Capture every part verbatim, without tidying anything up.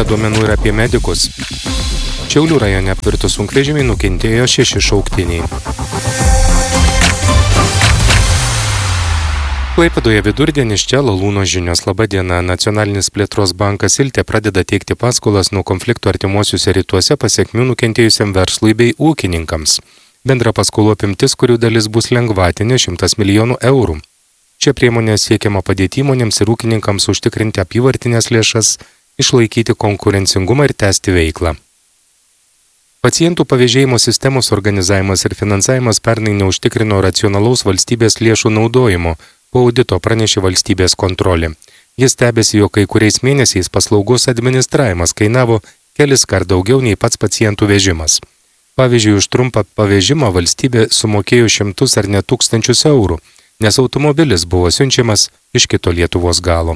Čia duomenų ir apie medikus. Šiaulių rajone apvirtus sunkvežimiai nukentėjo šeši šauktiniai. Klaipėdoje vidurdienis čia Lalūno žinios. Labą dieną. Nacionalinis plėtros bankas Iltė pradeda teikti paskolas nuo konfliktų artimuosiuose rytuose pasekmių nukentėjusiam verslui bei ūkininkams. Bendra paskolų apimtis, kurių dalis bus lengvatinė šimtas milijonų eurų. Šia priemonė siekiama padėti įmonėms ir ūkininkams užtikrinti apyvartinės lėšas, išlaikyti konkurencingumą ir tęsti veiklą. Pacientų pavėžėjimo sistemos organizavimas ir finansavimas pernai neužtikrino racionalaus valstybės lėšų naudojimo, po audito pranešė valstybės kontrolė. Jis stebėsi, jog kai kuriais mėnesiais paslaugos administravimas kainavo kelis kart daugiau nei pats pacientų vežimas. Pavyzdžiui, už trumpą pavėžimą valstybė sumokėjo šimtus ar net tūkstančius eurų, nes automobilis buvo siunčiamas iš kito Lietuvos galo.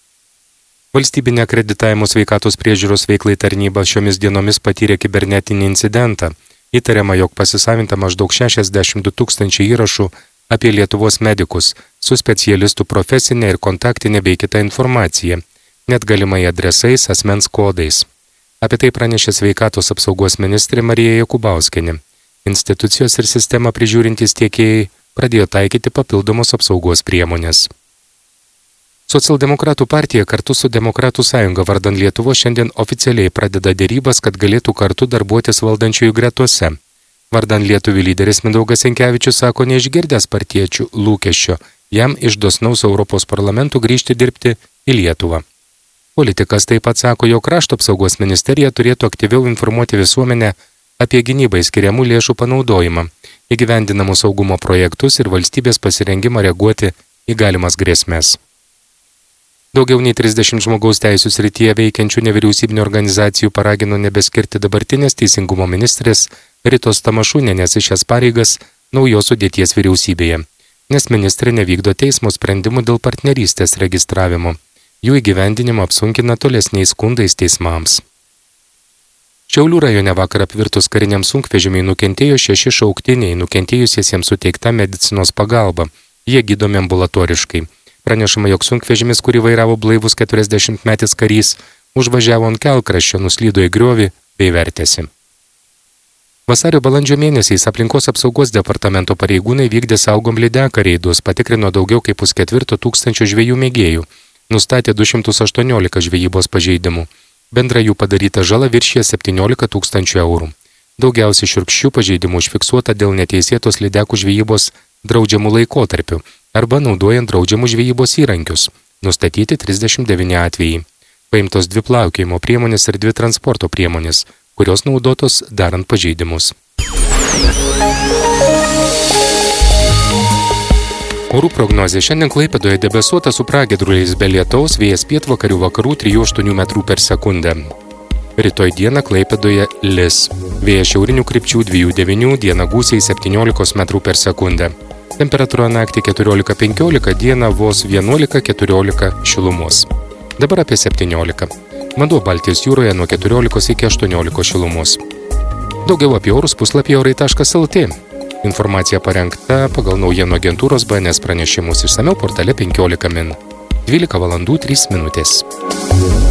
Valstybinė akreditavimo sveikatos priežiūros veiklai tarnyba šiomis dienomis patyrė kibernetinį incidentą. Įtariama, jog pasisavinta maždaug šešiasdešimt du tūkstančiai įrašų apie Lietuvos medikus su specialistų profesinė ir kontaktinė bei kita informacija, net galimai adresais, asmens kodais. Apie tai pranešė sveikatos apsaugos ministrė Marija Jakubauskienė. Institucijos ir sistemą prižiūrintys tiekėjai pradėjo taikyti papildomos apsaugos priemonės. Socialdemokratų partija kartu su Demokratų sąjunga vardan Lietuvos šiandien oficialiai pradeda dėrybas, kad galėtų kartu darbuotis valdančiųjų gretose. Vardan Lietuvių lyderis Mindaugas Sinkevičius sako neišgirdęs partiečių lūkesčio jam iš dosnaus Europos parlamentų grįžti dirbti į Lietuvą. Politikas taip pat sako, jog krašto apsaugos ministerija turėtų aktyviau informuoti visuomenę apie gynybai skiriamų lėšų panaudojimą, įgyvendinamus saugumo projektus ir valstybės pasirengimą reaguoti į galimas grėsmes. Daugiau nei trisdešimt žmogaus teisų srityje veikiančių nevyriausybinių organizacijų paragino nebeskirti dabartinės teisingumo ministrės Ritos Tamašūnienės iš šias pareigas naujos sudėties vyriausybėje, nes ministrė nevykdo teismo sprendimų dėl partnerystės registravimo. Jų įgyvendinimą apsunkina tolesniais skundais teismams. Šiaulių rajone vakar apvirtus kariniam sunkvežimiai nukentėjo šeši šauktiniai, nukentėjusiesiems suteikta medicinos pagalba. Jie gydomi ambulatoriškai. Pranešama, jog sunkvežimis, kurį vairavo blaivus keturiasdešimtmetis karys, užvažiavo ant kelkraščio, nuslydo į griovį bei vertėsi. Vasario balandžio mėnesiais aplinkos apsaugos departamento pareigūnai vykdė saugom lydeką reidus, patikrino daugiau kaip pusketvirto tūkstančio žvejų mėgėjų, nustatė du šimtus aštuoniolika žvejybos pažeidimų. Bendra jų padaryta žala viršija septyniolika tūkstančių eurų. Daugiausiai šiurkščių pažeidimų užfiksuota dėl neteisėtos lydekų žvejybos draudžiamų laikotarpių arba naudojant draudžiamų žvejybos įrankius. Nustatyti trisdešimt devyni atvejai. Paimtos dvi plaukėjimo priemonės ir dvi transporto priemonės, kurios naudotos darant pažeidimus. Orų prognozė. Šiandien Klaipėdoje debesuota su pragiedruliais be lietaus, vėjas pietvakarių vakarų trijų aštuonių metrų per sekundę. Rytoj dieną Klaipėdoje lis. Vėjas šiaurinių krypčių dviejų devynių, dieną gūsiai septyniolikos metrų per sekundę. Temperatūra naktį keturiolika penkiolika, dieną vos vienuolika keturiolika šilumos. Dabar apie septyniolika. Vanduo Baltijos jūroje nuo keturiolikos iki aštuoniolikos šilumos. Daugiau apie orus puslapyje orai taškas lt. Informacija parengta pagal naujienų agentūros B N S pranešimus, išsamiau portale penkiolika min. dvylika valandų trys minutės.